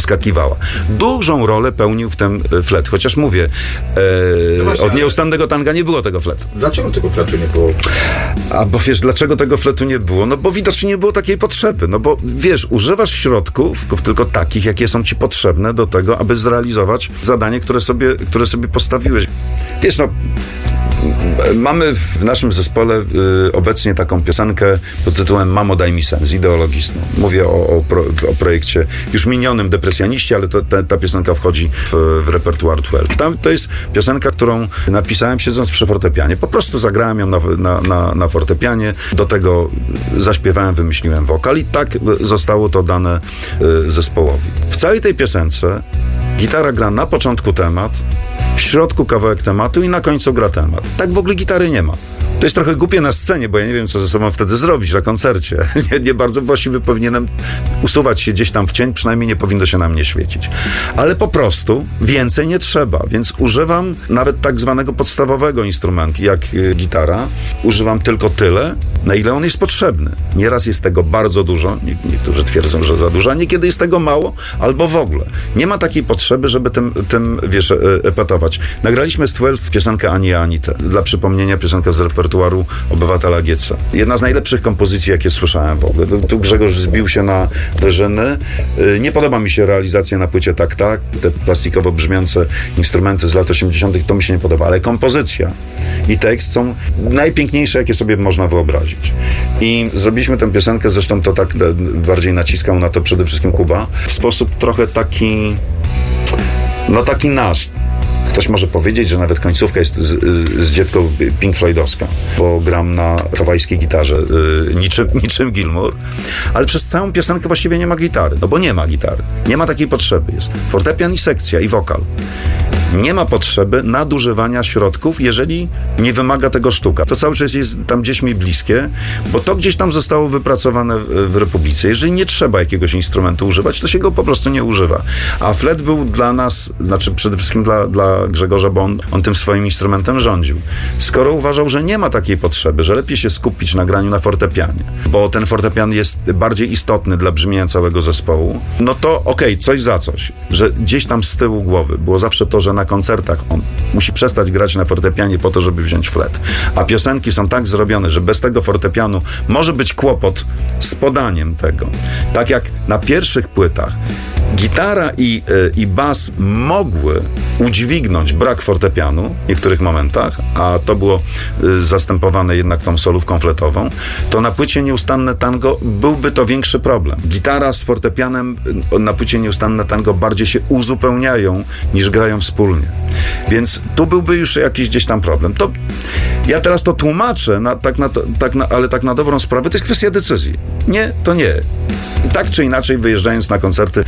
wyskakiwała. Dużą rolę pełnił w tym flet, chociaż mówię, od Nieustannego tanga nie było tego fletu. Dlaczego tego fletu nie było? A bo wiesz, dlaczego tego fletu nie było? No bo widocznie nie było takiej potrzeby. No bo wiesz, używasz środków tylko takich, jakie są ci potrzebne do tego, aby zrealizować zadanie, które sobie postawiłeś. Wiesz, no mamy w naszym zespole obecnie taką piosenkę pod tytułem Mamo, daj mi sens, ideologiczną. Mówię o projekcie już minionym Depresjaniści, ale ta piosenka wchodzi w repertuar 12. To jest piosenka, którą napisałem siedząc przy fortepianie. Po prostu zagrałem ją na fortepianie, do tego zaśpiewałem, wymyśliłem wokal i tak zostało to dane zespołowi. W całej tej piosence gitara gra na początku temat, w środku kawałek tematu i na końcu gra temat. Tak w ogóle gitary nie ma. To jest trochę głupie na scenie, bo ja nie wiem, co ze sobą wtedy zrobić na koncercie. Nie bardzo właściwie powinienem usuwać się gdzieś tam w cień, przynajmniej nie powinno się na mnie świecić. Ale po prostu więcej nie trzeba, więc używam nawet tak zwanego podstawowego instrumentu, jak gitara. Używam tylko tyle, na ile on jest potrzebny. Nieraz jest tego bardzo dużo, niektórzy twierdzą, że za dużo, a niekiedy jest tego mało, albo w ogóle. Nie ma takiej potrzeby, żeby tym wiesz, epatować. Nagraliśmy z 12 piosenkę Ani Anitę. Dla przypomnienia piosenka z repertuaru Obywatela GC. Jedna z najlepszych kompozycji, jakie słyszałem w ogóle. Tu Grzegorz zbił się na wyżyny. Nie podoba mi się realizacja na płycie Tak. Te plastikowo brzmiące instrumenty z lat 80. to mi się nie podoba, ale kompozycja i tekst są najpiękniejsze, jakie sobie można wyobrazić. I zrobiliśmy tę piosenkę, zresztą to tak bardziej naciskał na to przede wszystkim Kuba, w sposób trochę taki nasz. Ktoś może powiedzieć, że nawet końcówka jest z dziewką Pink Floydowska, bo gram na hawajskiej gitarze, niczym Gilmour, ale przez całą piosenkę właściwie nie ma gitary, no bo nie ma gitary. Nie ma takiej potrzeby. Jest fortepian i sekcja i wokal. Nie ma potrzeby nadużywania środków, jeżeli nie wymaga tego sztuka. To cały czas jest tam gdzieś mi bliskie, bo to gdzieś tam zostało wypracowane w Republice. Jeżeli nie trzeba jakiegoś instrumentu używać, to się go po prostu nie używa. A flet był dla nas, znaczy przede wszystkim dla Grzegorza, bo on tym swoim instrumentem rządził. Skoro uważał, że nie ma takiej potrzeby, że lepiej się skupić na graniu na fortepianie, bo ten fortepian jest bardziej istotny dla brzmienia całego zespołu, no to okej, coś za coś. Że gdzieś tam z tyłu głowy było zawsze to, że na koncertach on musi przestać grać na fortepianie po to, żeby wziąć flet. A piosenki są tak zrobione, że bez tego fortepianu może być kłopot z podaniem tego. Tak jak na pierwszych płytach gitara i bas mogły udźwignąć brak fortepianu w niektórych momentach, a to było zastępowane jednak tą solówką fletową, to na płycie Nieustanne Tango byłby to większy problem. Gitara z fortepianem na płycie Nieustanne Tango bardziej się uzupełniają niż grają wspólnie. Więc tu byłby już jakiś gdzieś tam problem. To ja teraz to tłumaczę, ale tak na dobrą sprawę, to jest kwestia decyzji. Nie, to nie. Tak czy inaczej, wyjeżdżając na koncerty,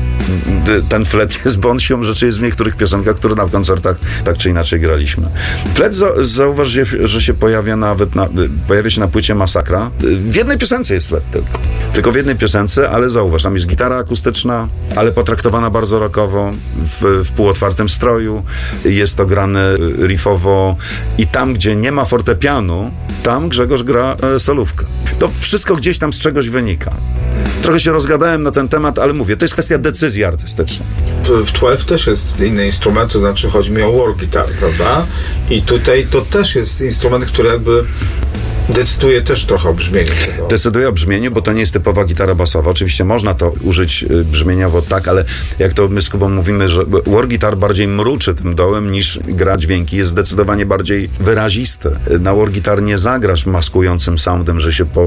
ten flet jest, bo on siłą rzeczy jest w niektórych piosenkach, które na koncertach tak czy inaczej graliśmy. Flet, zauważ, że się pojawia się na płycie Masakra. W jednej piosence jest flet tylko w jednej piosence, ale zauważ, tam jest gitara akustyczna, ale potraktowana bardzo rockowo, w półotwartym stroju, jest to grane riffowo i tam, gdzie nie ma fortepianu, tam Grzegorz gra solówkę. To wszystko gdzieś tam z czegoś wynika. Trochę się rozgadałem na ten temat, ale mówię, to jest kwestia decyzji artystycznej. W 12 też jest inny instrument, to znaczy chodzi mi o war guitar, prawda? I tutaj to też jest instrument, który jakby decyduje też trochę o brzmieniu tego. Decyduje o brzmieniu, bo to nie jest typowa gitara basowa. Oczywiście można to użyć brzmieniowo tak, ale jak to my z Kubą mówimy, że war guitar bardziej mruczy tym dołem niż gra dźwięki. Jest zdecydowanie bardziej wyrazisty. Na war guitar nie zagrasz maskującym soundem, że się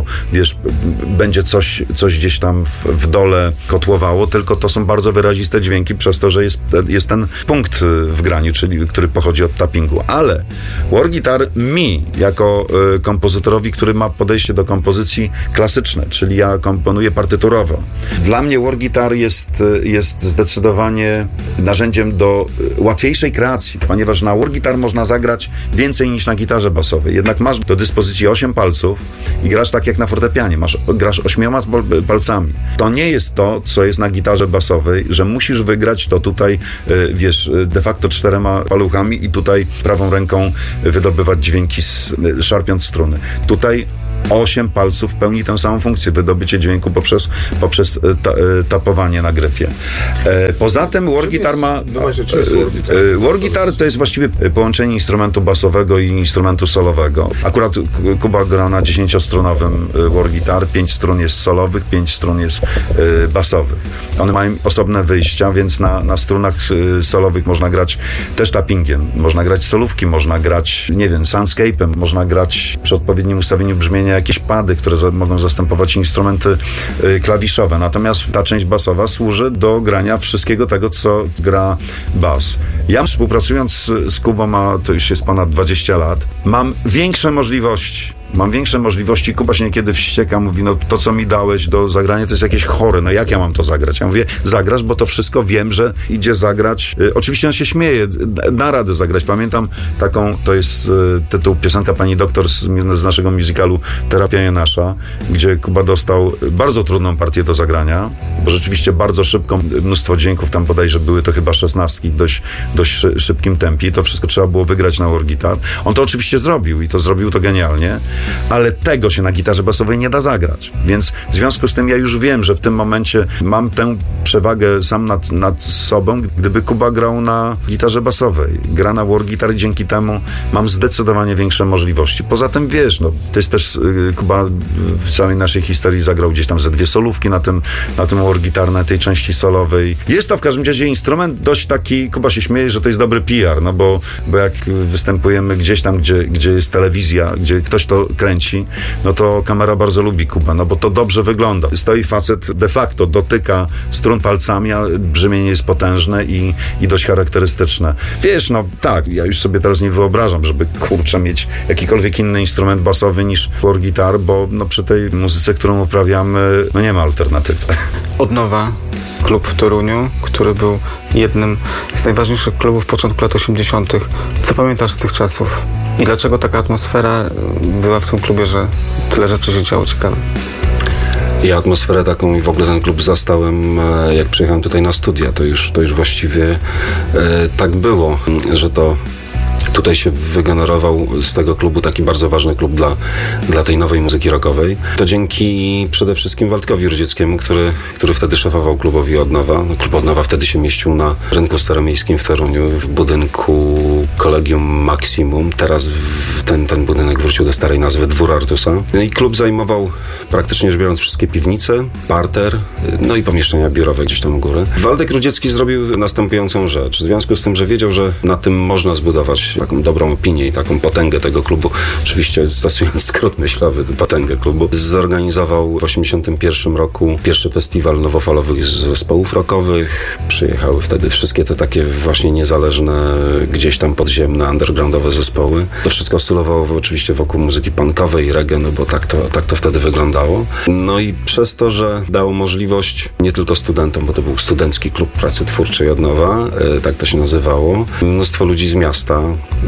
będzie coś gdzieś tam w dole kotłowało, tylko to są bardzo wyraziste dźwięki przez to, że jest ten punkt w graniu, czyli który pochodzi od tappingu. Ale war guitar mi, jako kompozytor, który ma podejście do kompozycji klasyczne, czyli ja komponuję partyturowo. Dla mnie war guitar jest zdecydowanie narzędziem do łatwiejszej kreacji, ponieważ na war guitar można zagrać więcej niż na gitarze basowej. Jednak masz do dyspozycji 8 palców i grasz tak jak na fortepianie. Grasz 8 palcami. To nie jest to, co jest na gitarze basowej, że musisz wygrać to tutaj, de facto 4 paluchami i tutaj prawą ręką wydobywać dźwięki, szarpiąc struny. Tutaj 8 palców pełni tę samą funkcję, wydobycie dźwięku poprzez tapowanie na gryfie. Poza tym War Guitar ma... War Guitar to jest właściwie połączenie instrumentu basowego i instrumentu solowego. Akurat Kuba gra na 10-strunowym War Guitar, 5 strun jest solowych, 5 strun jest basowych. One mają osobne wyjścia, więc na strunach solowych można grać też tappingiem, można grać solówki, można grać, nie wiem, soundscape'em, można grać przy odpowiednim ustawieniu brzmienia jakieś pady, które mogą zastępować instrumenty klawiszowe. Natomiast ta część basowa służy do grania wszystkiego tego, co gra bas. Ja współpracując z Kubą, to już jest ponad 20 lat, mam większe możliwości. Kuba się niekiedy wścieka, mówi, no to, co mi dałeś do zagrania, to jest jakieś chore, no jak ja mam to zagrać? Ja mówię, zagrasz, bo to wszystko wiem, że idzie zagrać. Oczywiście on się śmieje, da radę zagrać. Pamiętam taką, to jest tytuł piosenka Pani Doktor z naszego musicalu Terapia Jonasza, gdzie Kuba dostał bardzo trudną partię do zagrania, bo rzeczywiście bardzo szybko, mnóstwo dźwięków, tam bodajże były to chyba 16 w dość szybkim tempie i to wszystko trzeba było wygrać na War Guitar. On to oczywiście zrobił i zrobił to genialnie, ale tego się na gitarze basowej nie da zagrać. Więc w związku z tym ja już wiem, że w tym momencie mam tę przewagę sam nad sobą, gdyby Kuba grał na gitarze basowej. Gra na War Guitar i dzięki temu mam zdecydowanie większe możliwości. Poza tym wiesz, no, to jest też Kuba w całej naszej historii zagrał gdzieś tam ze 2 solówki na tym War Guitar, na tej części solowej. Jest to w każdym razie instrument dość taki, Kuba się śmieje, że to jest dobry PR, no bo jak występujemy gdzieś tam, gdzie jest telewizja, gdzie ktoś to kręci, no to kamera bardzo lubi Kubę, no bo to dobrze wygląda. Stoi facet, de facto dotyka strun palcami, a brzmienie jest potężne i dość charakterystyczne. Wiesz, no tak, ja już sobie teraz nie wyobrażam, żeby mieć jakikolwiek inny instrument basowy niż War Guitar, bo no przy tej muzyce, którą uprawiamy, no nie ma alternatywy. Odnowa, klub w Toruniu, który był jednym z najważniejszych klubów początku lat 80. Co pamiętasz z tych czasów? I dlaczego taka atmosfera była w tym klubie, że tyle rzeczy się działo ciekawe? Ja atmosferę taką i w ogóle ten klub zastałem, jak przyjechałem tutaj na studia. To już właściwie tak było, że to tutaj się wygenerował z tego klubu taki bardzo ważny klub dla tej nowej muzyki rockowej. To dzięki przede wszystkim Waldkowi Rudzieckiemu, który wtedy szefował klubowi Odnowa. Klub Odnowa wtedy się mieścił na rynku staromiejskim w Toruniu, w budynku Collegium Maximum. Teraz ten budynek wrócił do starej nazwy Dwór Artusa. No i klub zajmował praktycznie rzecz biorąc wszystkie piwnice, parter, no i pomieszczenia biurowe gdzieś tam u góry. Waldek Rudziecki zrobił następującą rzecz. W związku z tym, że wiedział, że na tym można zbudować taką dobrą opinię i taką potęgę tego klubu, oczywiście stosując skrót myślowy, potęgę klubu, zorganizował w 1981 roku pierwszy festiwal nowofalowych zespołów rockowych. Przyjechały wtedy wszystkie te takie właśnie niezależne, gdzieś tam podziemne, undergroundowe zespoły. To wszystko oscylowało oczywiście wokół muzyki punkowej, reggae, no bo tak to wtedy wyglądało. No i przez to, że dało możliwość nie tylko studentom, bo to był studencki klub pracy twórczej Odnowa, tak to się nazywało, mnóstwo ludzi z miasta,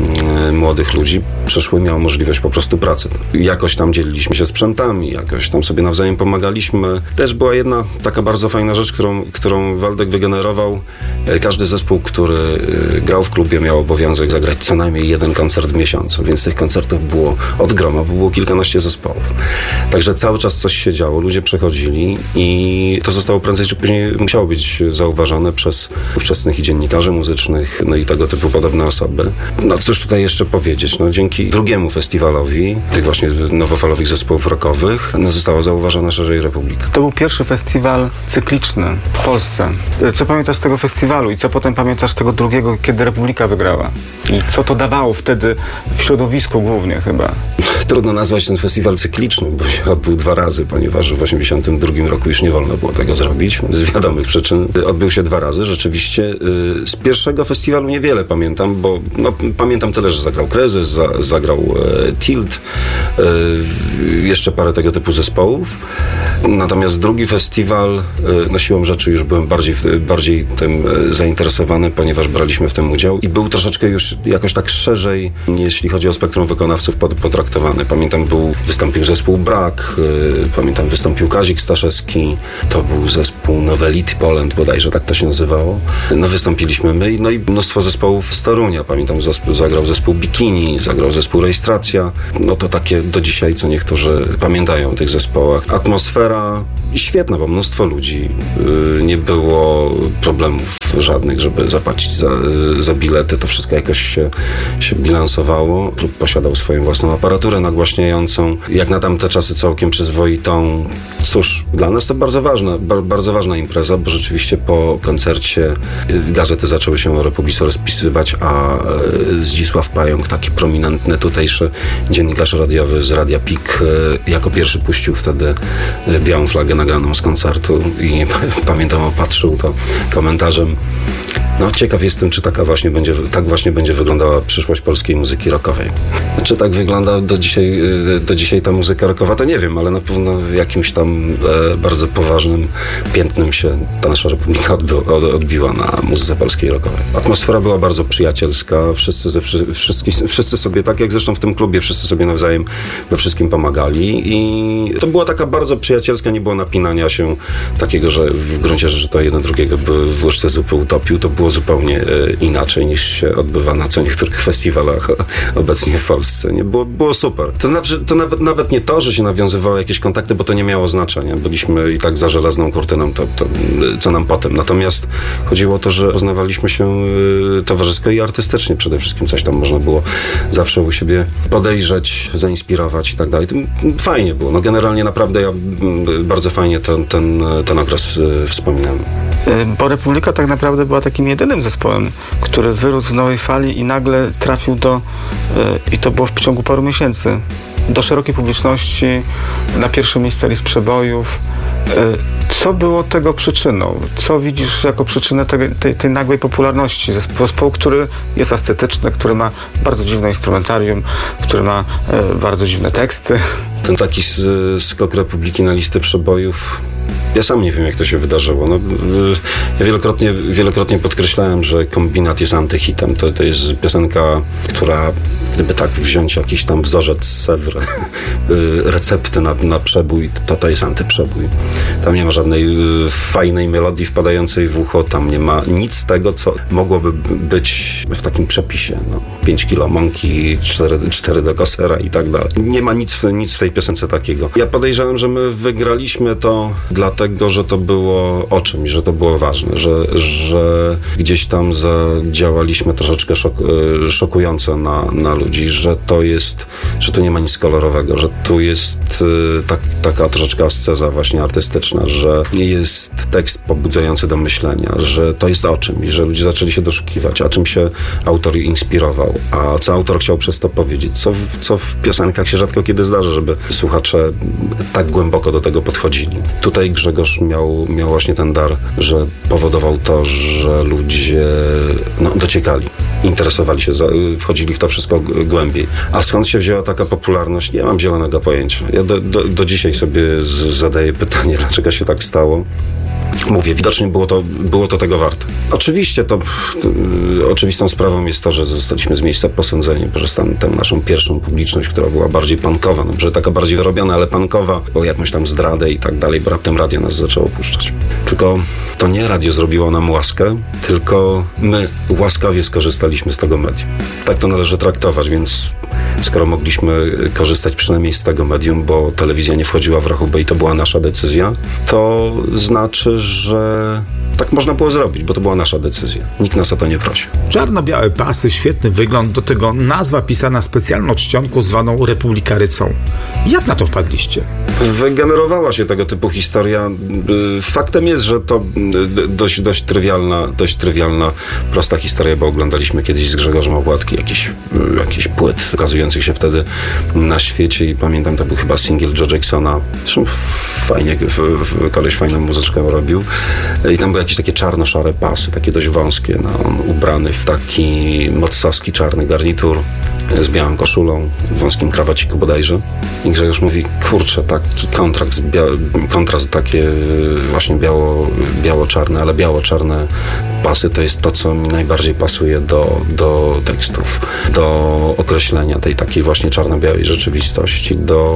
młodych ludzi miało możliwość po prostu pracy. Jakoś tam dzieliliśmy się sprzętami, jakoś tam sobie nawzajem pomagaliśmy. Też była jedna taka bardzo fajna rzecz, którą Waldek wygenerował. Każdy zespół, który grał w klubie, miał obowiązek zagrać co najmniej 1 koncert w miesiącu, więc tych koncertów było od groma, bo było kilkanaście zespołów. Także cały czas coś się działo, ludzie przechodzili i to zostało prędzej czy później musiało być zauważone przez ówczesnych i dziennikarzy muzycznych, no i tego typu podobne osoby. No cóż tutaj jeszcze powiedzieć, no dzięki drugiemu festiwalowi tych właśnie nowofalowych zespołów rockowych została zauważona szerzej Republika. To był pierwszy festiwal cykliczny w Polsce. Co pamiętasz z tego festiwalu i co potem pamiętasz z tego drugiego, kiedy Republika wygrała? I co to dawało wtedy w środowisku głównie chyba? Trudno nazwać ten festiwal cyklicznym, bo się odbył 2 razy, ponieważ w 1982 roku już nie wolno było tego zrobić. Z wiadomych przyczyn odbył się 2 razy. Rzeczywiście z pierwszego festiwalu niewiele pamiętam, bo pamiętam tyle, że zagrał Kryzys, zagrał Tilt, jeszcze parę tego typu zespołów. Natomiast drugi festiwal, siłą rzeczy już byłem bardziej tym zainteresowany, ponieważ braliśmy w tym udział i był troszeczkę już jakoś tak szerzej, jeśli chodzi o spektrum wykonawców potraktowany. Pamiętam, wystąpił zespół Brak, pamiętam, wystąpił Kazik Staszewski, to był zespół Novelity Poland, bodajże tak to się nazywało. No wystąpiliśmy my, no i mnóstwo zespołów z Torunia. Pamiętam, zagrał zespół Bikini, zagrał zespół Rejestracja. No to takie do dzisiaj, co niektórzy pamiętają o tych zespołach. Atmosfera świetna, bo mnóstwo ludzi. Nie było problemów żadnych, żeby zapłacić za bilety. To wszystko jakoś się bilansowało. Klub posiadał swoją własną aparaturę nagłaśniającą. Jak na tamte czasy całkiem przyzwoitą. Cóż, dla nas to bardzo ważna impreza, bo rzeczywiście po koncercie gazety zaczęły się o Republice rozpisywać, a Zdzisław Pająk, taki prominentny tutejszy dziennikarz radiowy z Radia PIK, jako pierwszy puścił wtedy białą flagę nagraną z koncertu i pamiętam, opatrzył to komentarzem: no, ciekaw jestem, czy tak właśnie będzie wyglądała przyszłość polskiej muzyki rockowej. Czy tak wygląda do dzisiaj ta muzyka rockowa, to nie wiem, ale na pewno jakimś tam bardzo poważnym piętnem się ta nasza republika odbiła na muzyce polskiej rockowej. Atmosfera była bardzo przyjacielska, wszyscy sobie, tak jak zresztą w tym klubie, wszyscy sobie nawzajem we wszystkim pomagali i to była taka bardzo przyjacielska, nie było napinania się takiego, że w gruncie rzeczy to jeden drugiego by w łyżce zupy utopił. To było zupełnie inaczej niż się odbywa na co niektórych festiwalach obecnie w Polsce. Nie? Było super. To znaczy, to nawet nie to, że się nawiązywały jakieś kontakty, bo to nie miało znaczenia. Byliśmy i tak za żelazną kurtyną, to co nam potem. Natomiast chodziło o to, że poznawaliśmy się towarzysko i artystycznie przede wszystkim. Coś tam można było zawsze u siebie podejrzeć, zainspirować i tak dalej. Fajnie było. No generalnie naprawdę ja bardzo fajnie ten okres wspominam. Bo Republika tak naprawdę była takim jedynym zespołem, który wyrósł z Nowej Fali i nagle trafił i to było w ciągu paru miesięcy, do szerokiej publiczności, na pierwsze miejsce list przebojów. Co było tego przyczyną? Co widzisz jako przyczynę tej nagłej popularności zespołu, który jest ascetyczny, który ma bardzo dziwne instrumentarium, który ma bardzo dziwne teksty? Ten taki skok Republiki na listy przebojów, ja sam nie wiem, jak to się wydarzyło. No, ja wielokrotnie podkreślałem, że Kombinat jest antyhitem. To jest piosenka, która, gdyby tak wziąć jakiś tam wzorzec Sewr, recepty na przebój, to jest antyprzebój. Tam nie ma żadnej fajnej melodii wpadającej w ucho, tam nie ma nic z tego, co mogłoby być w takim przepisie. 5 kilo mąki, 4 do kosera i tak dalej. Nie ma nic w tej piosence takiego. Ja podejrzewam, że my wygraliśmy to dlatego, że to było o czymś, że to było ważne, że gdzieś tam zadziałaliśmy troszeczkę szokująco na ludzi, że to nie ma nic kolorowego, że tu jest taka troszeczkę asceza właśnie artystyczna, że jest tekst pobudzający do myślenia, że to jest o czymś, że ludzie zaczęli się doszukiwać, a czym się autor inspirował, a co autor chciał przez to powiedzieć, co w piosenkach się rzadko kiedy zdarza, żeby słuchacze tak głęboko do tego podchodzili. Tutaj Grzegorz miał właśnie ten dar, że powodował to, że ludzie dociekali, interesowali się, wchodzili w to wszystko głębiej. A skąd się wzięła taka popularność? Nie mam zielonego pojęcia. Ja do dzisiaj sobie zadaję pytanie, dlaczego się tak stało. Mówię, widocznie było to tego warte. Oczywiście oczywistą sprawą jest to, że zostaliśmy z miejsca posądzeni przez tę naszą pierwszą publiczność, która była bardziej punkowa, może taka bardziej wyrobiona, ale punkowa, o jakąś tam zdradę i tak dalej, bo raptem radio nas zaczęło puszczać. Tylko to nie radio zrobiło nam łaskę, tylko my łaskawie skorzystaliśmy z tego medium. Tak to należy traktować, więc skoro mogliśmy korzystać przynajmniej z tego medium, bo telewizja nie wchodziła w rachubę i to była nasza decyzja, to znaczy, że tak można było zrobić, bo to była nasza decyzja. Nikt nas o to nie prosił. Czarno-białe pasy, świetny wygląd, do tego nazwa pisana specjalną czcionką zwaną Republika Rycą. Jak na to wpadliście? Wygenerowała się tego typu historia. Faktem jest, że to dość trywialna, prosta historia, bo oglądaliśmy kiedyś z Grzegorzem Opłatki jakiś płyt ukazujących się wtedy na świecie i pamiętam, to był chyba singiel Joe Jacksona. Zresztą fajnie, koleś fajną muzyczkę robił. I tam były jakieś takie czarno-szare pasy, takie dość wąskie. On ubrany w taki moccowski czarny garnitur z białą koszulą, w wąskim krawaciku bodajże. I Grzegorz mówi, kurczę, taki kontrast takie właśnie biało-czarne, ale biało-czarne pasy to jest to, co mi najbardziej pasuje do tekstów, do określenia tej takiej właśnie czarno-białej rzeczywistości,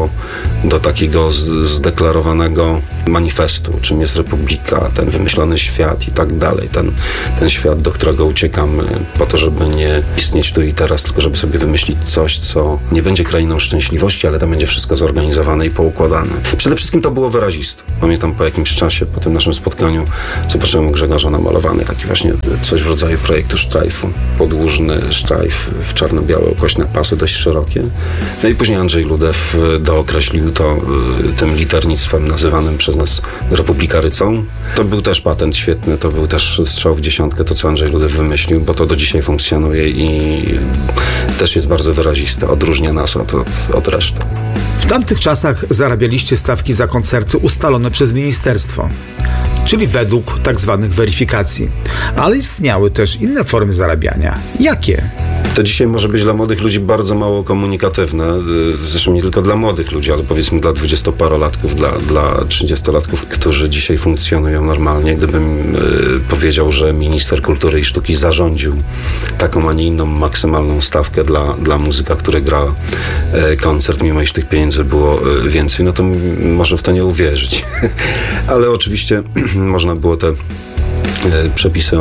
do takiego zdeklarowanego manifestu, czym jest republika, ten wymyślony świat i tak dalej. Ten świat, do którego uciekamy po to, żeby nie istnieć tu i teraz, tylko żeby sobie wymyślić coś, co nie będzie krainą szczęśliwości, ale tam będzie wszystko zorganizowane i poukładane. Przede wszystkim to było wyraziste. Pamiętam po jakimś czasie, po tym naszym spotkaniu, zobaczyłem u Grzegorza namalowany taki właśnie coś w rodzaju projektu sztrajfu. Podłużny sztrajf w czarno-białe, ukośne pasy, dość szerokie. No i później Andrzej Ludew dookreślił to tym liternictwem nazywanym przez nas republikarycą. To był też patent świetny, to był też strzał w dziesiątkę, to co Andrzej Ludew wymyślił, bo to do dzisiaj funkcjonuje i też jest bardzo wyraziste, odróżnia nas od reszty. W tamtych czasach zarabialiście stawki za koncerty ustalone przez ministerstwo, czyli według tak zwanych weryfikacji. Ale istniały też inne formy zarabiania. Jakie? To dzisiaj może być dla młodych ludzi bardzo mało komunikatywne. Zresztą nie tylko dla młodych ludzi, ale powiedzmy dla 20-parolatków, dla 30-latków, którzy dzisiaj funkcjonują normalnie. Gdybym powiedział, że minister kultury i sztuki zarządził taką, a nie inną maksymalną stawkę dla muzyka, który gra koncert, mimo iż tych pieniędzy było więcej, no to może w to nie uwierzyć. Ale oczywiście można było te przepisy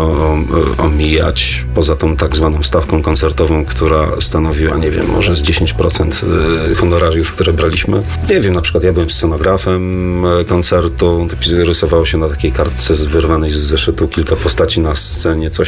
omijać, poza tą tak zwaną stawką koncertową, która stanowiła, nie wiem, może z 10% honorariów, które braliśmy. Nie wiem, na przykład ja byłem scenografem koncertu, rysowało się na takiej kartce wyrwanej z zeszytu kilka postaci na scenie, coś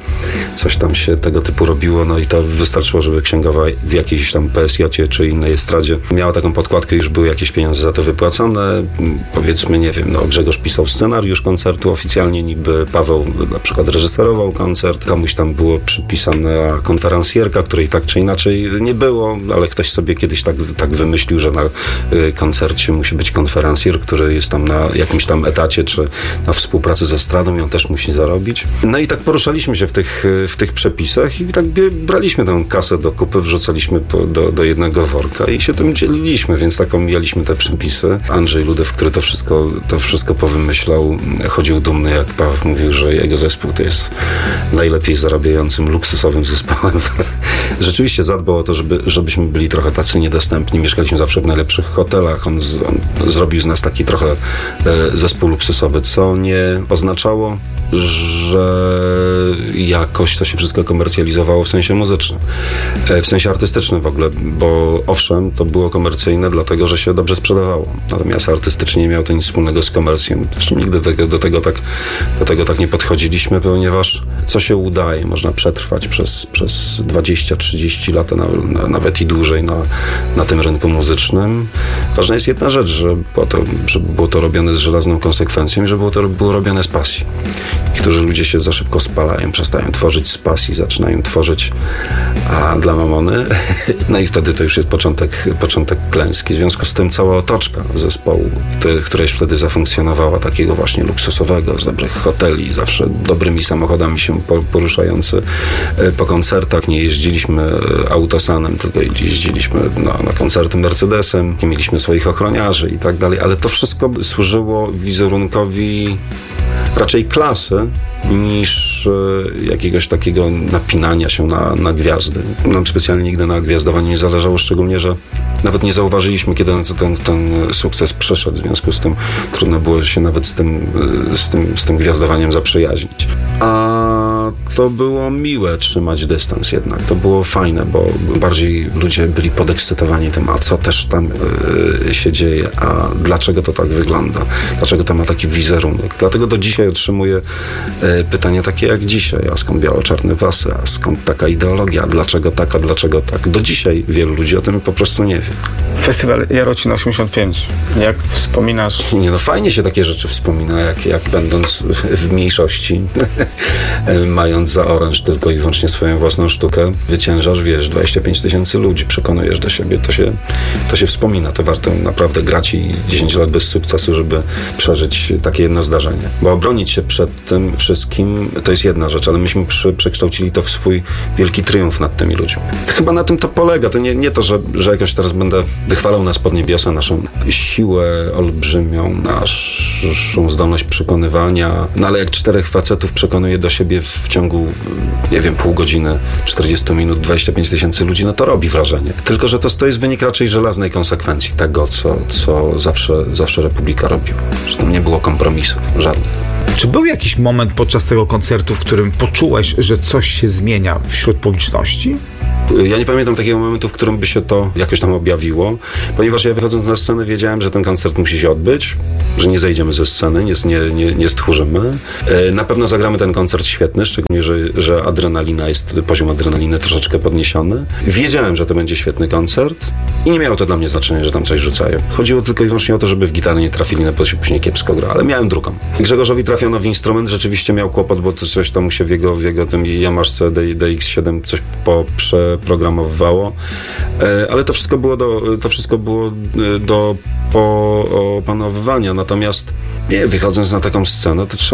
tam się tego typu robiło, no i to wystarczyło, żeby księgowa w jakiejś tam PSJ czy innej estradzie miała taką podkładkę, już były jakieś pieniądze za to wypłacone. Powiedzmy, nie wiem, no Grzegorz pisał scenariusz koncertu oficjalnie, niby Paweł na przykład reżyserował koncert, komuś tam było przypisana konferencjerka, której tak czy inaczej nie było, ale ktoś sobie kiedyś tak wymyślił, że na koncercie musi być konferencjer, który jest tam na jakimś tam etacie, czy na współpracy ze estradą i on też musi zarobić. No i tak poruszaliśmy się w tych przepisach i tak braliśmy tę kasę do kupy, wrzucaliśmy do jednego worka i się tym dzieliliśmy, więc tak omijaliśmy te przepisy. Andrzej Ludew, który to wszystko powymyślał, chodził dumny, jak Paweł mówił, że jego zespół to jest najlepiej zarabiającym, luksusowym zespołem. Rzeczywiście zadbał o to, żebyśmy byli trochę tacy niedostępni. Mieszkaliśmy zawsze w najlepszych hotelach. On zrobił z nas taki trochę zespół luksusowy, co nie oznaczało, że jakoś to się wszystko komercjalizowało w sensie muzycznym, w sensie artystycznym w ogóle, bo owszem, to było komercyjne, dlatego, że się dobrze sprzedawało. Natomiast artystycznie nie miało to nic wspólnego z komercją. Zresztą nigdy do tego tak nie podchodziliśmy, ponieważ co się udaje, można przetrwać przez 20-30 lat, nawet i dłużej na tym rynku muzycznym. Ważna jest jedna rzecz, żeby było to robione z żelazną konsekwencją i żeby było robione z pasji. Niektórzy ludzie się za szybko spalają, przestają tworzyć z pasji, zaczynają tworzyć dla mamony. No i wtedy to już jest początek klęski. W związku z tym cała otoczka zespołu, która już wtedy zafunkcjonowała, takiego właśnie luksusowego, z dobrych hoteli, zawsze dobrymi samochodami się poruszający po koncertach. Nie jeździliśmy autosanem, tylko jeździliśmy na koncerty Mercedesem. Nie mieliśmy swoich ochroniarzy i tak dalej, ale to wszystko służyło wizerunkowi raczej klasy niż jakiegoś takiego napinania się na gwiazdy. Nam specjalnie nigdy na gwiazdowaniu nie zależało, szczególnie, że nawet nie zauważyliśmy, kiedy ten sukces przeszedł. W związku z tym trudno było się nawet z tym gwiazdowaniem zaprzyjaźnić. A to było miłe trzymać dystans jednak. To było fajne, bo bardziej ludzie byli podekscytowani tym, a co też tam się dzieje, a dlaczego to tak wygląda, dlaczego to ma taki wizerunek. Dlatego do dzisiaj otrzymuję pytania takie jak dzisiaj, a skąd biało-czarne pasy, a skąd taka ideologia, dlaczego tak, a dlaczego tak. Do dzisiaj wielu ludzi o tym po prostu nie wie. Festiwal Jarocin 85. Jak wspominasz? Nie, no fajnie się takie rzeczy wspomina, jak będąc w mniejszości, mając grając za Orange tylko i wyłącznie swoją własną sztukę, wyciężasz, 25 000 ludzi, przekonujesz do siebie, to się wspomina, to warto naprawdę grać i 10 lat bez sukcesu, żeby przeżyć takie jedno zdarzenie. Bo obronić się przed tym wszystkim to jest jedna rzecz, ale myśmy przekształcili to w swój wielki triumf nad tymi ludźmi. Chyba na tym to polega, to nie to, że jakoś teraz będę wychwalał nas pod niebiosa, naszą siłę olbrzymią, naszą zdolność przekonywania, no ale jak 4 facetów przekonuje do siebie w ciągu, nie wiem, pół godziny, 40 minut, 25 000 ludzi, no to robi wrażenie. Tylko, że to jest wynik raczej żelaznej konsekwencji tego, co zawsze Republika robiła. Że tam nie było kompromisów żadnych. Czy był jakiś moment podczas tego koncertu, w którym poczułeś, że coś się zmienia wśród publiczności? Ja nie pamiętam takiego momentu, w którym by się to jakoś tam objawiło, ponieważ ja wychodząc na scenę wiedziałem, że ten koncert musi się odbyć, że nie zejdziemy ze sceny, nie stchórzymy. Na pewno zagramy ten koncert świetny, szczególnie, że adrenalina poziom adrenaliny troszeczkę podniesiony. Wiedziałem, że to będzie świetny koncert i nie miało to dla mnie znaczenia, że tam coś rzucają. Chodziło tylko i wyłącznie o to, żeby w gitarę nie trafili, no bo się później kiepsko gra, ale miałem drugą. Grzegorzowi trafiono w instrument, rzeczywiście miał kłopot, bo to coś tam mu się w jego tym Yamahce DX7 coś przeprogramowywało, ale to wszystko było do opanowywania, natomiast wychodząc na taką scenę, to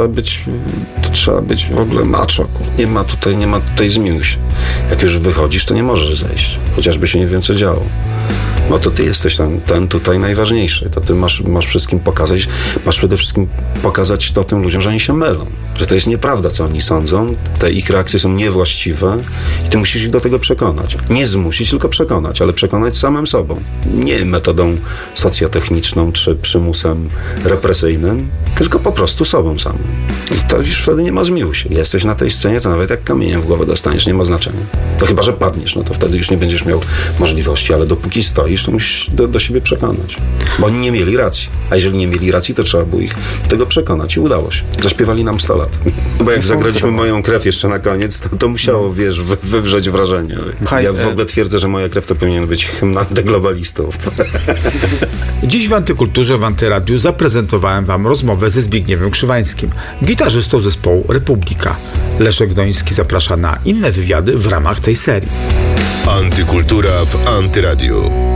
trzeba być w ogóle macho. Nie ma tutaj zmiłuj się. Jak już wychodzisz, to nie możesz zejść, chociażby się nie wiem co działo. No to ty jesteś ten tutaj najważniejszy. To ty masz wszystkim pokazać, masz przede wszystkim pokazać to tym ludziom, że oni się mylą. Że to jest nieprawda, co oni sądzą. Te ich reakcje są niewłaściwe i ty musisz ich do tego przekonać. Nie zmusić, tylko przekonać, ale przekonać samym sobą. Nie metodą socjotechniczną czy przymusem represyjnym, tylko po prostu sobą samym. To już wtedy nie ma zmiłuj się. Jesteś na tej scenie, to nawet jak kamieniem w głowę dostaniesz, nie ma znaczenia. To chyba, że padniesz, no to wtedy już nie będziesz miał możliwości, ale dopóki stoisz, to musisz do siebie przekonać. Bo oni nie mieli racji. A jeżeli nie mieli racji, to trzeba było ich do tego przekonać i udało się. Zaśpiewali nam 100 lat. Bo jak zagraliśmy Moją krew jeszcze na koniec, to musiało, wywrzeć wrażenie. Ja w ogóle twierdzę, że Moja krew to powinien być hymn antyglobalistów. Dziś w Antykulturze, w Antyradiu zaprezentowałem wam rozmowę ze Zbigniewem Krzywańskim, gitarzystą zespołu Republika. Leszek Doński zaprasza na inne wywiady w ramach tej serii. Antykultura w Antyradiu.